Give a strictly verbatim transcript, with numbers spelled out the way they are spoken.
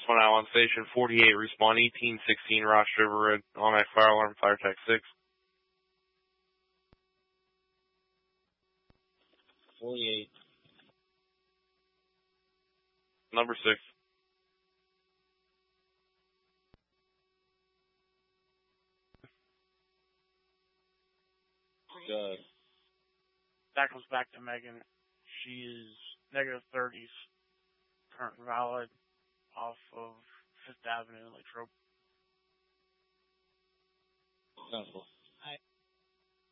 one out on station. forty-eight, respond eighteen sixteen, Ross River Road. Automatic fire alarm, fire tech six. forty-eight. Number six. Good. That comes back to Megan. She is negative thirties, current valid, off of Fifth Avenue in Latrobe. Council.